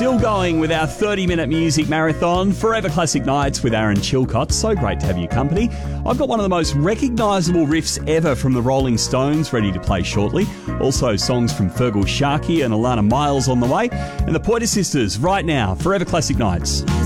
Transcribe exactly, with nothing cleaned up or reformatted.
Still going with our thirty-minute music marathon, Forever Classic Nights with Aaron Chilcott. So great to have your company. I've got one of the most recognisable riffs ever from the Rolling Stones ready to play shortly. Also songs from Fergal Sharkey and Alana Miles on the way. And the Pointer Sisters right now, Forever Classic Nights.